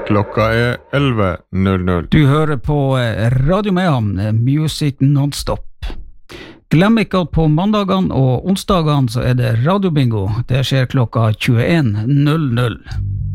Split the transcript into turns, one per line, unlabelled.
Klokka 11:00.
Du hører på Radio Mayhem, Music Non-Stop. Glem ikke at på mandagene og onsdagene så det radiobingo. Det skjer klokka 21:00.